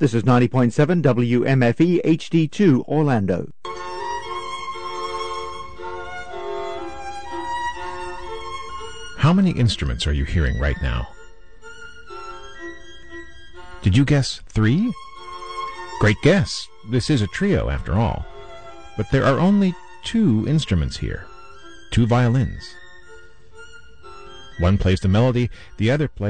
This is 90.7 WMFE HD2 Orlando. How many instruments are you hearing right now? Did you guess 3? Great guess. This is a trio, after all. But there are only 2 instruments here. 2 violins. One plays the melody, the other plays